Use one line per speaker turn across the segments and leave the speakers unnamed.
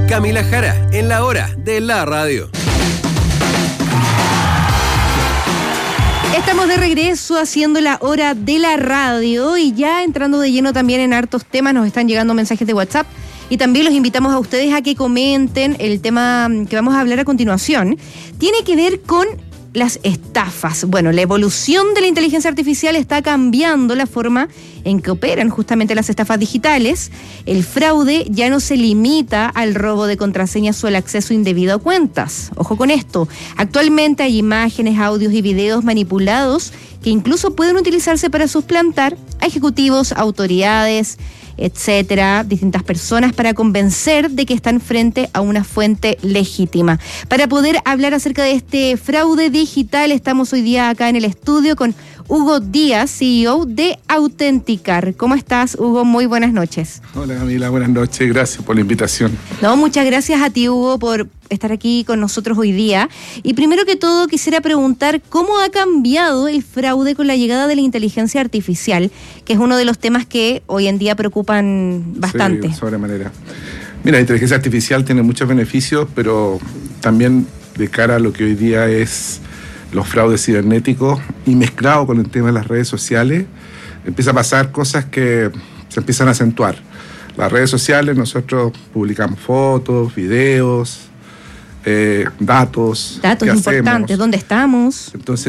Camila Jara, en la hora de la radio.
Estamos de regreso haciendo la hora de la radio y ya entrando de lleno también en hartos temas. Nos están llegando mensajes de WhatsApp y también los invitamos a ustedes a que comenten. El tema que vamos a hablar a continuación tiene que ver con las estafas. Bueno, la evolución de la inteligencia artificial está cambiando la forma en que operan justamente las estafas digitales. El fraude ya no se limita al robo de contraseñas o el acceso indebido a cuentas. Ojo con esto. Actualmente hay imágenes, audios y videos manipulados que incluso pueden utilizarse para suplantar a ejecutivos, autoridades, etcétera, distintas personas para convencer de que están frente a una fuente legítima. Para poder hablar acerca de este fraude digital, estamos hoy día acá en el estudio con Hugo Díaz, CEO de Autenticar. ¿Cómo estás, Hugo? Muy buenas noches.
Hola, Camila, buenas noches. Gracias por la invitación.
No, muchas gracias a ti, Hugo, por estar aquí con nosotros hoy día. Y primero que todo, quisiera preguntar cómo ha cambiado el fraude con la llegada de la inteligencia artificial, que es uno de los temas que hoy en día preocupan bastante.
Sí, sobremanera. Mira, la inteligencia artificial tiene muchos beneficios, pero también de cara a lo que hoy día es los fraudes cibernéticos y mezclado con el tema de las redes sociales, empieza a pasar cosas que se empiezan a acentuar. Las redes sociales, nosotros publicamos fotos, videos, datos.
Datos importantes, ¿dónde estamos?
Entonces,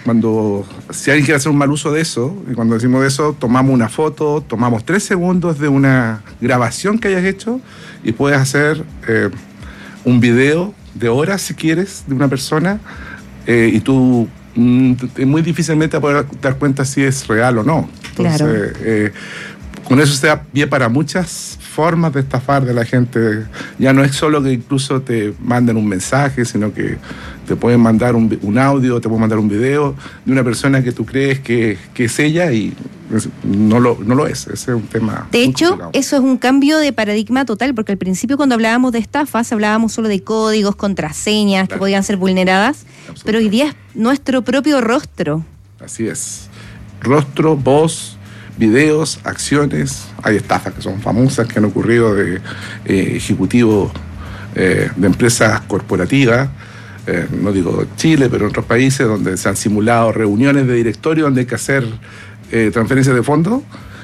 si alguien quiere hacer un mal uso de eso, y cuando decimos eso, tomamos una foto, tomamos 3 segundos de una grabación que hayas hecho y puedes hacer un video de horas, si quieres, de una persona, y tú muy difícilmente vas a poder dar cuenta si es real o no. Entonces, claro. Con eso se da pie para muchas formas de estafar de la gente. Ya no es solo que incluso te manden un mensaje, sino que te pueden mandar un audio, te pueden mandar un video de una persona que tú crees que es ella y no lo es. Ese es un tema.
De hecho,
complicado.
Eso es un cambio de paradigma total, porque al principio cuando hablábamos de estafas, hablábamos solo de códigos, contraseñas, claro, que podían ser vulneradas, pero hoy día es nuestro propio rostro.
Así es. Rostro, voz, videos, acciones. Hay estafas que son famosas, que han ocurrido de ejecutivos de empresas corporativas, no digo Chile, pero en otros países donde se han simulado reuniones de directorio donde hay que hacer transferencias de fondos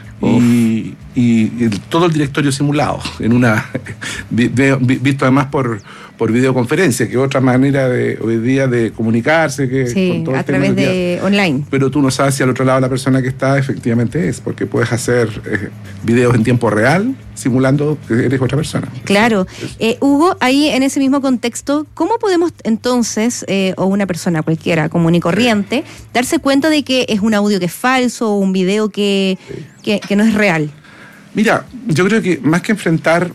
y todo el directorio simulado, en una visto además por videoconferencia, que es otra manera de hoy día de comunicarse, que
sí, con todo a través de online.
Pero tú no sabes si al otro lado la persona que está efectivamente es, porque puedes hacer videos en tiempo real simulando que eres otra persona.
Claro. Hugo, ahí en ese mismo contexto, ¿cómo podemos entonces, o una persona cualquiera común y corriente, darse cuenta de que es un audio que es falso o un video que no es real?
Mira, yo creo que más que enfrentar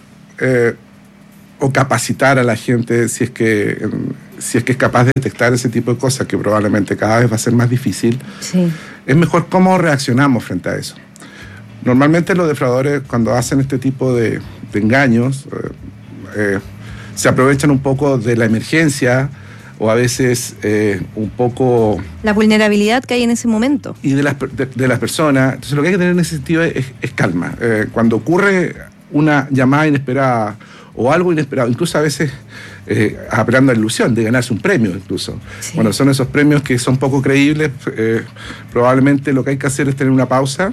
o capacitar a la gente si es que es capaz de detectar ese tipo de cosas, que probablemente cada vez va a ser más difícil, sí, es mejor cómo reaccionamos frente a eso. Normalmente los defraudadores, cuando hacen este tipo de engaños, se aprovechan un poco de la emergencia o a veces un poco
la vulnerabilidad que hay en ese momento
y de las personas. Entonces lo que hay que tener en ese sentido es calma. Cuando ocurre una llamada inesperada o algo inesperado, incluso a veces apelando a la ilusión de ganarse un premio incluso. Sí. Bueno, son esos premios que son poco creíbles. Probablemente lo que hay que hacer es tener una pausa,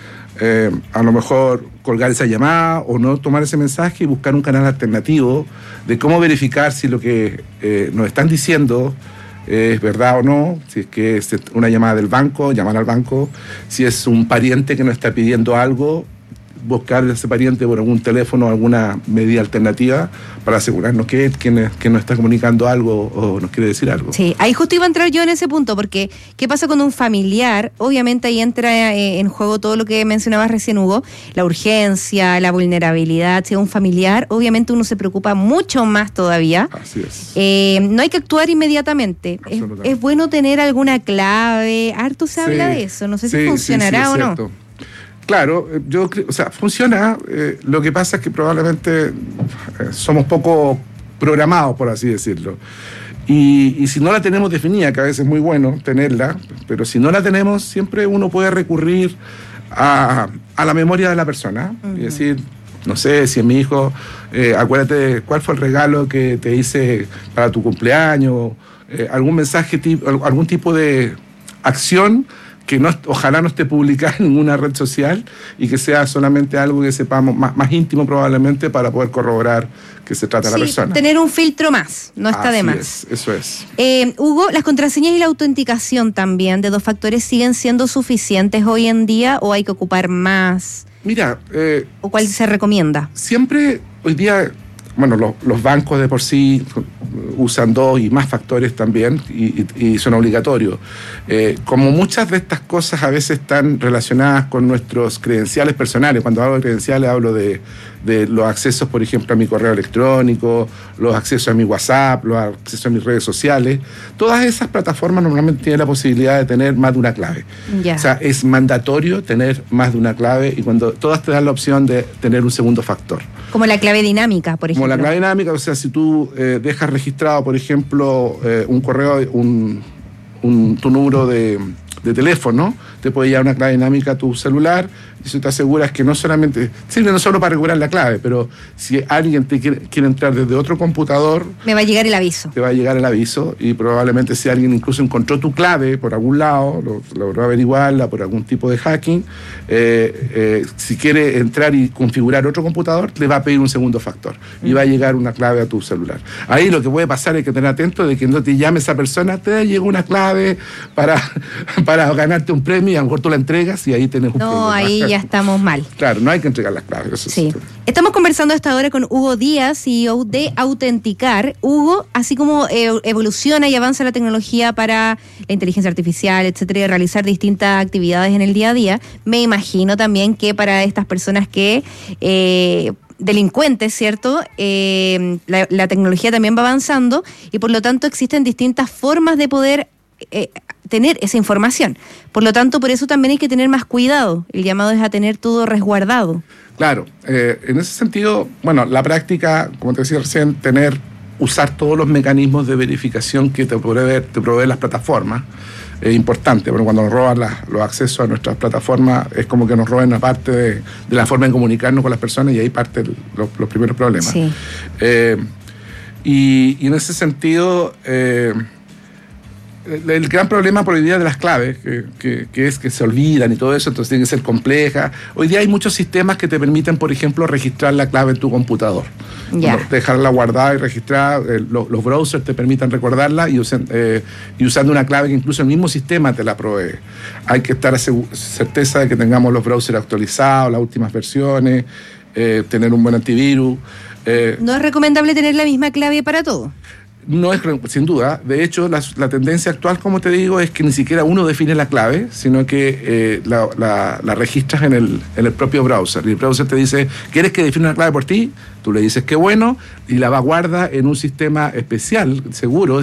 a lo mejor colgar esa llamada o no tomar ese mensaje y buscar un canal alternativo de cómo verificar si lo que nos están diciendo es verdad o no, si es que es una llamada del banco, llamar al banco, si es un pariente que nos está pidiendo algo, buscar a ese pariente por algún teléfono, alguna medida alternativa para asegurarnos que nos está comunicando algo o nos quiere decir algo.
Sí, ahí justo iba a entrar yo en ese punto, porque ¿qué pasa con un familiar? Obviamente ahí entra en juego todo lo que mencionabas recién, Hugo, la urgencia, la vulnerabilidad. Si es un familiar, obviamente uno se preocupa mucho más todavía.
Así es.
No hay que actuar inmediatamente. Es bueno tener alguna clave. Harto se habla de eso, no sé si funcionará o no.
Claro, yo creo, funciona. Lo que pasa es que probablemente somos poco programados, por así decirlo. Y si no la tenemos definida, que a veces es muy bueno tenerla, pero si no la tenemos, siempre uno puede recurrir a la memoria de la persona. Uh-huh. Y decir, no sé, si es mi hijo, acuérdate cuál fue el regalo que te hice para tu cumpleaños, algún mensaje, algún tipo de acción que ojalá no esté publicada en ninguna red social y que sea solamente algo que sepamos más íntimo probablemente para poder corroborar que se trata de la persona.
Tener un filtro más, no está de más.
Eso es.
Hugo, ¿las contraseñas y la autenticación también de 2 factores siguen siendo suficientes hoy en día o hay que ocupar más?
Mira...
¿O cuál se recomienda?
Siempre, hoy día... Bueno, los bancos de por sí usan 2 y más factores también y son obligatorios. Como muchas de estas cosas a veces están relacionadas con nuestros credenciales personales, cuando hablo de credenciales hablo de los accesos, por ejemplo, a mi correo electrónico, los accesos a mi WhatsApp, los accesos a mis redes sociales, todas esas plataformas normalmente tienen la posibilidad de tener más de una clave.
Ya.
O sea, es mandatorio tener más de una clave y cuando todas te dan la opción de tener un segundo factor.
Como la clave dinámica, por ejemplo.
Como la clave dinámica, o sea, si tú dejas registrado, por ejemplo, un correo, tu número de teléfono, te puede llevar una clave dinámica a tu celular y si te aseguras que no solamente, sirve no solo para regular la clave, pero si alguien te quiere entrar desde otro computador...
Me va a llegar el aviso.
Te va a llegar el aviso y probablemente si alguien incluso encontró tu clave por algún lado, logró averiguarla por algún tipo de hacking, si quiere entrar y configurar otro computador, le va a pedir un segundo factor y va a llegar una clave a tu celular. Ahí lo que puede pasar es que tener atento de que no te llame esa persona, te llegó una clave para ganarte un premio y a lo mejor tú la entregas y ahí tenés un problema.
No, ahí ya estamos mal.
Claro, no hay que entregar las claves. Eso
sí. Estamos conversando a esta hora con Hugo Díaz, CEO de Autenticar. Hugo, así como evoluciona y avanza la tecnología para la inteligencia artificial, etcétera, y realizar distintas actividades en el día a día, me imagino también que para estas personas que... delincuentes, ¿cierto? La tecnología también va avanzando y por lo tanto existen distintas formas de poder tener esa información. Por lo tanto, por eso también hay que tener más cuidado. El llamado es a tener todo resguardado.
Claro, en ese sentido, bueno, la práctica, como te decía recién, usar todos los mecanismos de verificación que te proveen las plataformas es importante, pero cuando nos roban los accesos a nuestras plataformas es como que nos roban una parte de la forma de comunicarnos con las personas y ahí parten los primeros problemas.
Sí.
Y en ese sentido... el gran problema por hoy día de las claves, que es que se olvidan y todo eso, entonces tienen que ser complejas. Hoy día hay muchos sistemas que te permiten, por ejemplo, registrar la clave en tu computador.
Yeah.
Dejarla guardada y registrada. Los browsers te permiten recordarla y usando una clave que incluso el mismo sistema te la provee. Hay que estar certeza de que tengamos los browsers actualizados, las últimas versiones, tener un buen antivirus.
¿No es recomendable tener la misma clave para todo?
No es, sin duda. De hecho, la tendencia actual, como te digo, es que ni siquiera uno define la clave, sino que la registras en el propio browser. Y el browser te dice, ¿quieres que define una clave por ti? Tú le dices que bueno, y la guarda en un sistema especial, seguro,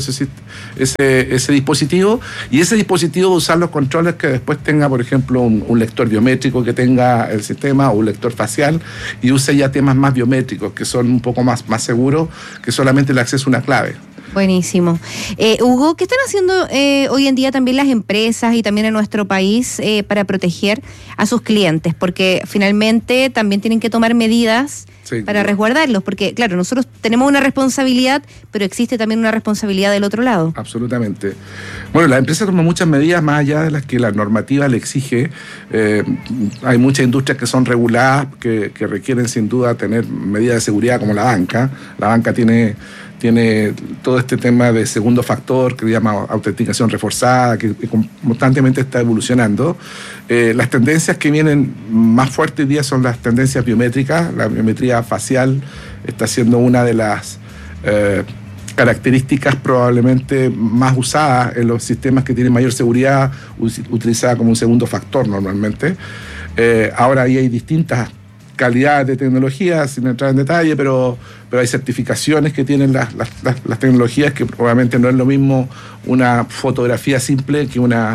ese dispositivo. Y ese dispositivo va a usar los controles que después tenga, por ejemplo, un lector biométrico que tenga el sistema o un lector facial, y use ya temas más biométricos, que son un poco más seguros que solamente el acceso a una clave.
Buenísimo. Hugo, ¿qué están haciendo hoy en día también las empresas y también en nuestro país para proteger a sus clientes? Porque finalmente también tienen que tomar medidas para resguardarlos, porque claro, nosotros tenemos una responsabilidad, pero existe también una responsabilidad del otro lado.
Absolutamente. Bueno, la empresa toma muchas medidas más allá de las que la normativa le exige. Hay muchas industrias que son reguladas, que requieren sin duda tener medidas de seguridad, como la banca. La banca tiene todo este tema de segundo factor que se llama autenticación reforzada, que constantemente está evolucionando. Las tendencias que vienen más fuertes hoy día son las tendencias biométricas. La biometría facial está siendo una de las características probablemente más usadas en los sistemas que tienen mayor seguridad, utilizada como un segundo factor normalmente. Ahora ahí hay distintas calidades de tecnología, sin entrar en detalle, pero hay certificaciones que tienen las tecnologías, que obviamente no es lo mismo una fotografía simple que una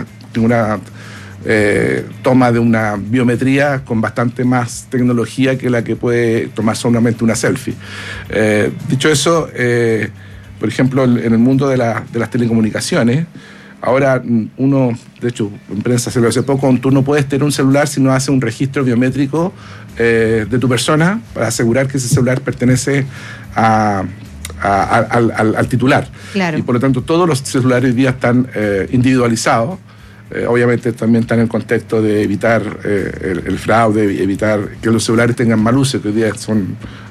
toma de una biometría con bastante más tecnología que la que puede tomar solamente una selfie. Dicho eso, por ejemplo, en el mundo de las telecomunicaciones, Ahora uno, de hecho, en prensa se lo hace poco, tú no puedes tener un celular si no haces un registro biométrico de tu persona para asegurar que ese celular pertenece al titular.
Claro.
Y por lo tanto todos los celulares hoy día están individualizados. Obviamente también está en el contexto de evitar el fraude, evitar que los celulares tengan mal uso, que hoy día son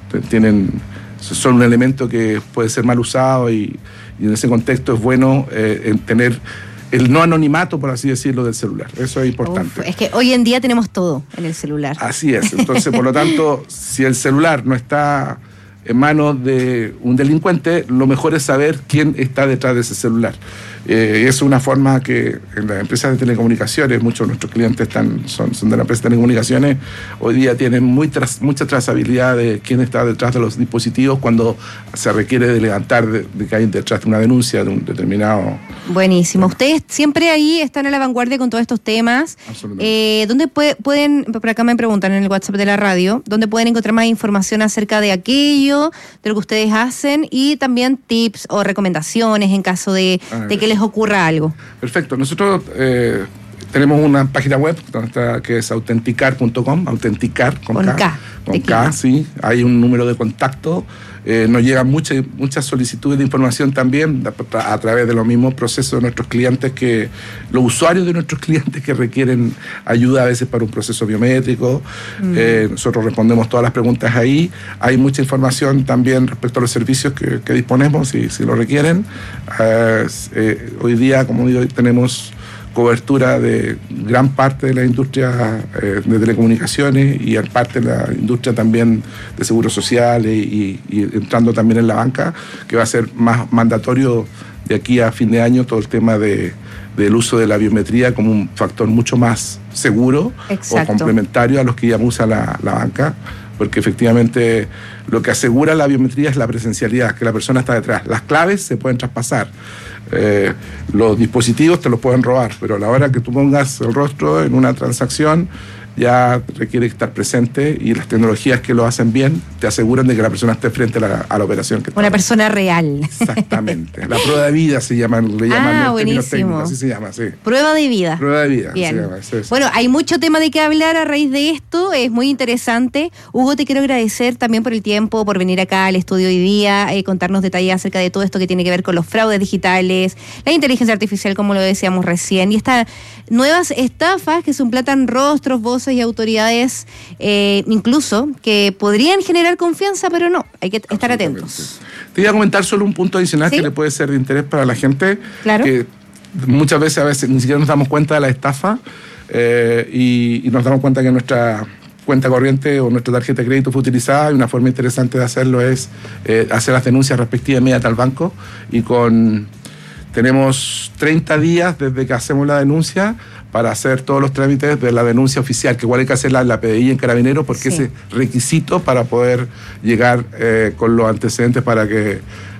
un elemento que puede ser mal usado y en ese contexto es bueno tener el no anonimato, por así decirlo, del celular. Eso es importante.
Es que hoy en día tenemos todo en el celular.
Así es. Entonces, por lo tanto, si el celular no está en manos de un delincuente, lo mejor es saber quién está detrás de ese celular. Es una forma que en las empresas de telecomunicaciones, muchos de nuestros clientes son de la empresa de telecomunicaciones, hoy día tienen mucha trazabilidad de quién está detrás de los dispositivos cuando se requiere de levantar de que hay detrás de una denuncia de un determinado...
Buenísimo. Ustedes siempre ahí están a la vanguardia con todos estos temas.
Absolutamente.
¿Dónde pueden, por acá me preguntan en el WhatsApp de la radio, dónde pueden encontrar más información acerca de aquello, de lo que ustedes hacen y también tips o recomendaciones en caso de que les ocurra algo?
Perfecto. Nosotros tenemos una página web que es autenticar.com, autenticar con K. Con K, sí. Hay un número de contacto. Nos llegan muchas solicitudes de información también a través de los mismos procesos de nuestros clientes, los usuarios de nuestros clientes que requieren ayuda a veces para un proceso biométrico. Nosotros respondemos todas las preguntas ahí. Hay mucha información también respecto a los servicios que disponemos si lo requieren. Hoy día, como digo, tenemos cobertura de gran parte de la industria de telecomunicaciones y parte de la industria también de seguros sociales y entrando también en la banca, que va a ser más mandatorio de aquí a fin de año todo el tema del uso de la biometría como un factor mucho más seguro.
Exacto.
O complementario a los que ya usa la banca, porque efectivamente lo que asegura la biometría es la presencialidad, que la persona está detrás. Las claves se pueden traspasar. Los dispositivos te los pueden robar, pero a la hora que tú pongas el rostro en una transacción ya requiere estar presente, y las tecnologías que lo hacen bien te aseguran de que la persona esté frente a la operación que está.
Una persona real.
Exactamente. La prueba de vida le llaman los términos técnicos, así se llama, sí.
Prueba de vida.
Prueba de vida.
Bien.
Se llama, es eso.
Bueno, hay mucho tema de qué hablar a raíz de esto, es muy interesante. Hugo, te quiero agradecer también por el tiempo, por venir acá al estudio hoy día, contarnos detalles acerca de todo esto que tiene que ver con los fraudes digitales, la inteligencia artificial, como lo decíamos recién, y estas nuevas estafas que suplantan rostros, voces y autoridades, incluso, que podrían generar confianza, pero no, hay que estar atentos.
Te iba a comentar solo un punto adicional, ¿sí?, que le puede ser de interés para la gente.
Claro.
Que muchas veces, a veces, ni siquiera nos damos cuenta de la estafa y nos damos cuenta que nuestra cuenta corriente o nuestra tarjeta de crédito fue utilizada, y una forma interesante de hacerlo es hacer las denuncias respectivas inmediatas al banco, y tenemos 30 días desde que hacemos la denuncia para hacer todos los trámites de la denuncia oficial, que igual hay que hacerla en la PDI, en Carabineros, porque ese requisito para poder llegar con los antecedentes para que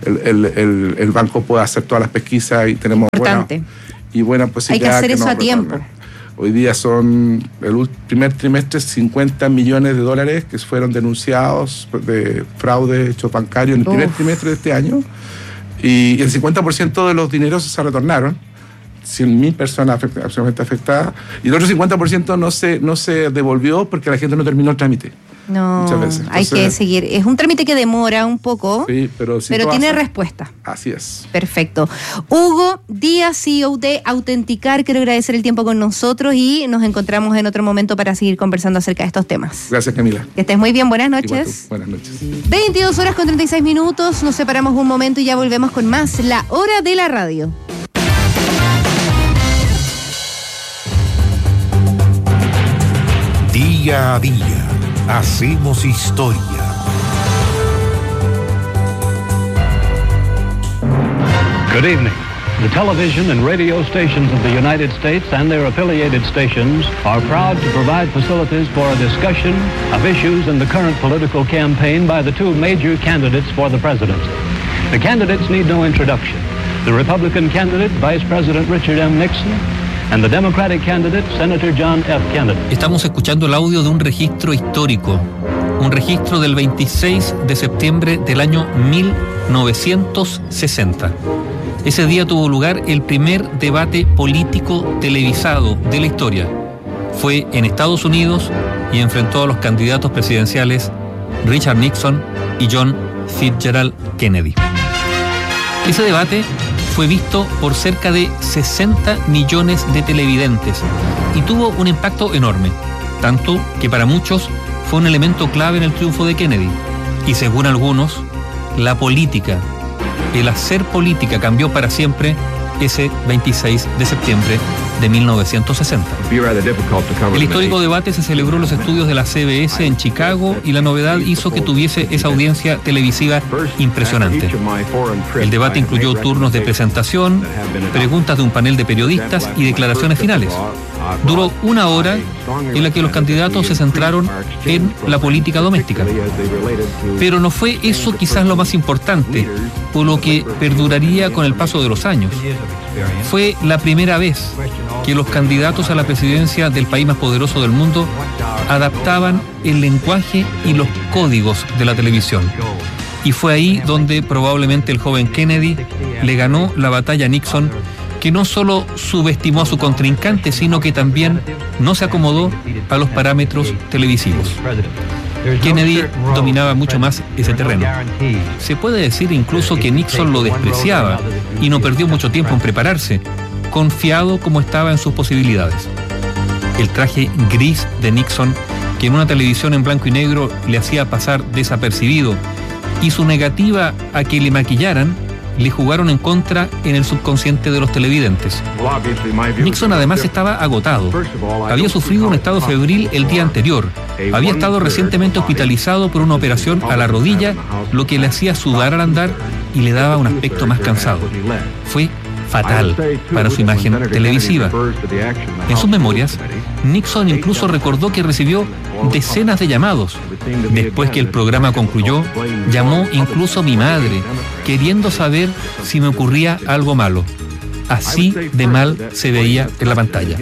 el banco pueda hacer todas las pesquisas, y tenemos buena posibilidad.
Hay que hacer eso a tiempo.
Hoy día son el primer trimestre $50 millones que fueron denunciados de fraude hecho bancario en el primer trimestre de este año, y el 50% de los dineros se retornaron. 100.000 personas absolutamente afectadas, y el otro 50% no se devolvió porque la gente no terminó el trámite.
No,
muchas veces. Entonces,
hay que seguir. Es un trámite que demora un poco,
sí, pero
tiene respuesta.
Así es.
Perfecto. Hugo Díaz, CEO de Autenticar, quiero agradecer el tiempo con nosotros y nos encontramos en otro momento para seguir conversando acerca de estos temas.
Gracias, Camila.
Que estés muy bien, buenas noches.
Buenas noches.
22:36, nos separamos un momento y ya volvemos con más La Hora de la Radio.
Día a día, hacemos historia.
Good evening. The television and radio stations of the United States and their affiliated stations are proud to provide facilities for a discussion of issues in the current political campaign by the two major candidates for the presidency. The candidates need no introduction. The Republican candidate, Vice President Richard M. Nixon, and the Democratic candidate, Senator John F. Kennedy.
Estamos escuchando el audio de un registro histórico, un registro del 26 de septiembre del año 1960. Ese día tuvo lugar el primer debate político televisado de la historia. Fue en Estados Unidos y enfrentó a los candidatos presidenciales Richard Nixon y John Fitzgerald Kennedy. Ese debate fue visto por cerca de 60 millones de televidentes y tuvo un impacto enorme, tanto que para muchos fue un elemento clave en el triunfo de Kennedy. Y según algunos, la política, el hacer política cambió para siempre ese 26 de septiembre de 1960. El histórico debate se celebró en los estudios de la CBS en Chicago y la novedad hizo que tuviese esa audiencia televisiva impresionante. El debate incluyó turnos de presentación, preguntas de un panel de periodistas y declaraciones finales. Duró 1 hora en la que los candidatos se centraron en la política doméstica. Pero no fue eso quizás lo más importante, o lo que perduraría con el paso de los años. Fue la primera vez que los candidatos a la presidencia del país más poderoso del mundo adaptaban el lenguaje y los códigos de la televisión. Y fue ahí donde probablemente el joven Kennedy le ganó la batalla a Nixon, que no solo subestimó a su contrincante, sino que también no se acomodó a los parámetros televisivos. Kennedy dominaba mucho más ese terreno. Se puede decir incluso que Nixon lo despreciaba y no perdió mucho tiempo en prepararse, confiado como estaba en sus posibilidades. El traje gris de Nixon, que en una televisión en blanco y negro le hacía pasar desapercibido, y su negativa a que le maquillaran, le jugaron en contra en el subconsciente de los televidentes. Nixon además estaba agotado. Había sufrido un estado febril el día anterior. Había estado recientemente hospitalizado por una operación a la rodilla, lo que le hacía sudar al andar y le daba un aspecto más cansado. Fue fatal para su imagen televisiva. En sus memorias, Nixon incluso recordó que recibió decenas de llamados. Después que el programa concluyó, llamó incluso a mi madre, queriendo saber si me ocurría algo malo. Así de mal se veía en la pantalla.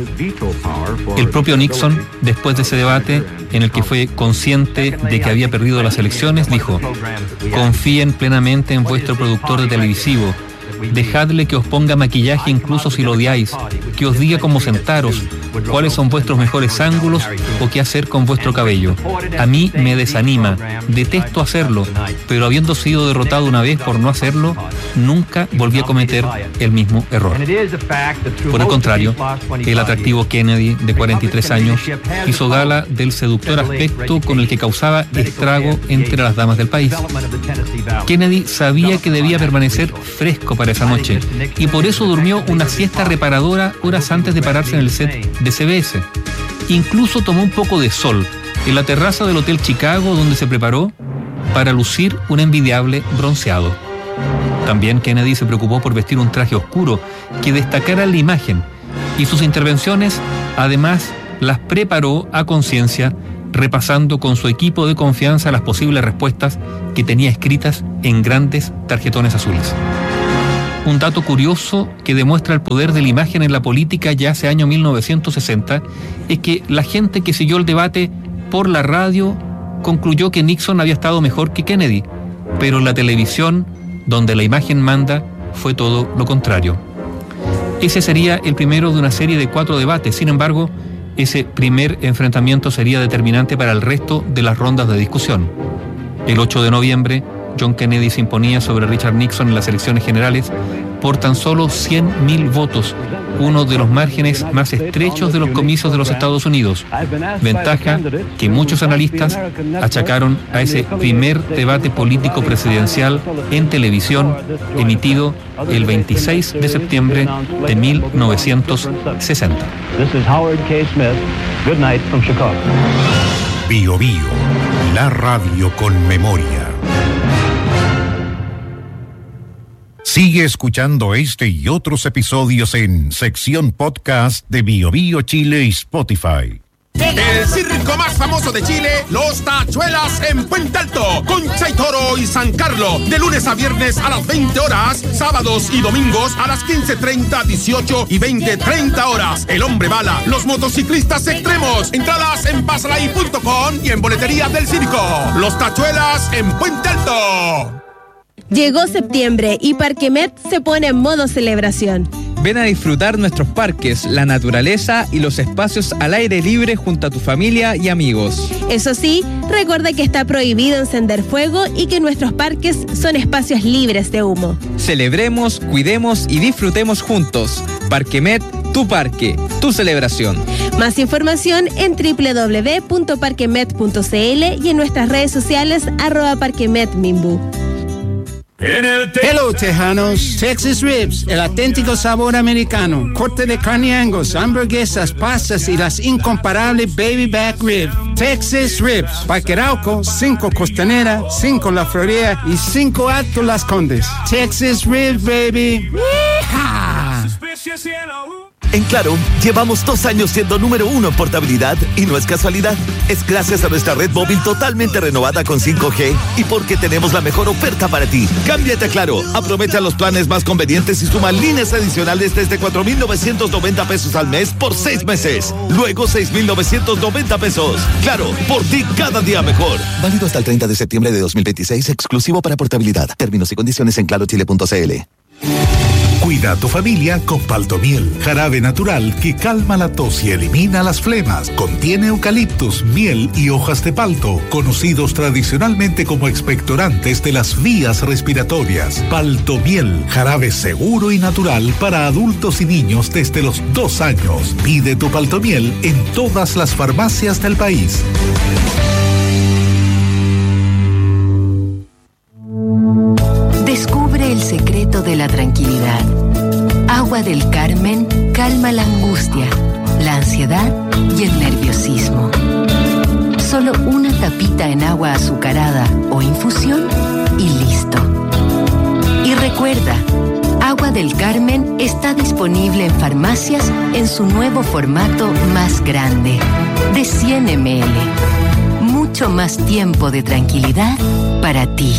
El propio Nixon, después de ese debate, en el que fue consciente de que había perdido las elecciones, dijo: confíen plenamente en vuestro productor de televisivo. Dejadle que os ponga maquillaje incluso si lo odiáis, que os diga cómo sentaros, cuáles son vuestros mejores ángulos o qué hacer con vuestro cabello. A mí me desanima, detesto hacerlo, pero habiendo sido derrotado una vez por no hacerlo, nunca volví a cometer el mismo error. Por el contrario, el atractivo Kennedy, de 43 años, hizo gala del seductor aspecto con el que causaba estrago entre las damas del país. Kennedy sabía que debía permanecer fresco para esa noche y por eso durmió una siesta reparadora horas antes de pararse en el set de CBS. Incluso tomó un poco de sol en la terraza del Hotel Chicago, donde se preparó para lucir un envidiable bronceado. También Kennedy se preocupó por vestir un traje oscuro que destacara la imagen, y sus intervenciones además las preparó a conciencia, repasando con su equipo de confianza las posibles respuestas que tenía escritas en grandes tarjetones azules. Un dato curioso que demuestra el poder de la imagen en la política ya hace año 1960 es que la gente que siguió el debate por la radio concluyó que Nixon había estado mejor que Kennedy, pero en la televisión, donde la imagen manda, fue todo lo contrario. Ese sería el primero de una serie de 4 debates. Sin embargo, ese primer enfrentamiento sería determinante para el resto de las rondas de discusión. El 8 de noviembre, John Kennedy se imponía sobre Richard Nixon en las elecciones generales por tan solo 100.000 votos, uno de los márgenes más estrechos de los comicios de los Estados Unidos, ventaja que muchos analistas achacaron a ese primer debate político presidencial en televisión emitido el 26 de septiembre de 1960.
Bio Bio, la radio con memoria. Sigue escuchando este y otros episodios en sección podcast de Bio Bio Chile y Spotify.
El circo más famoso de Chile, Los Tachuelas en Puente Alto, Concha y Toro y San Carlos, de lunes a viernes a las 20 horas, sábados y domingos a las 15:30, 18 y 20:30 horas. El Hombre Bala, los motociclistas extremos, entradas en pasalay.com y en boletería del circo. Los Tachuelas en Puente Alto.
Llegó septiembre y Parquemet se pone en modo celebración.
Ven a disfrutar nuestros parques, la naturaleza y los espacios al aire libre junto a tu familia y amigos.
Eso sí, recuerda que está prohibido encender fuego y que nuestros parques son espacios libres de humo.
Celebremos, cuidemos y disfrutemos juntos. Parquemet, tu parque, tu celebración.
Más información en www.parquemet.cl y en nuestras redes sociales @parquemetminbu.
Hello, tejanos. Texas Ribs, el auténtico sabor americano. Corte de carne Angus, hamburguesas, pastas y las incomparables Baby Back Rib. Texas Ribs, Parque Arauco, 5 Costanera, 5 La Florida y 5 Alto Las Condes. Texas Ribs, baby. ¡Yeehaw!
En Claro, llevamos 2 años siendo número 1 en portabilidad y no es casualidad. Es gracias a nuestra red móvil totalmente renovada con 5G y porque tenemos la mejor oferta para ti. Cámbiate a Claro, aprovecha los planes más convenientes y suma líneas adicionales desde 4,990 pesos al mes por 6 meses. Luego 6,990 pesos. Claro, por ti cada día mejor. Válido hasta el 30 de septiembre de 2026, exclusivo para portabilidad. Términos y condiciones en clarochile.cl.
Cuida a tu familia con Paltomiel, jarabe natural que calma la tos y elimina las flemas. Contiene eucaliptus, miel y hojas de palto, conocidos tradicionalmente como expectorantes de las vías respiratorias. Paltomiel, jarabe seguro y natural para adultos y niños desde los 2 años. Pide tu Paltomiel en todas las farmacias del país.
Descubre el secreto de la tranquilidad. Agua del Carmen calma la angustia, la ansiedad y el nerviosismo. Solo una tapita en agua azucarada o infusión y listo. Y recuerda, Agua del Carmen está disponible en farmacias en su nuevo formato más grande, de 100 ml. Mucho más tiempo de tranquilidad para ti.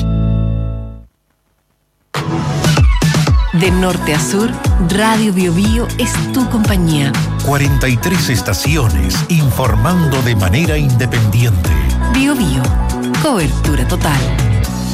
De norte a sur, Radio Biobío es tu compañía.
43 estaciones informando de manera independiente.
Biobío, cobertura total.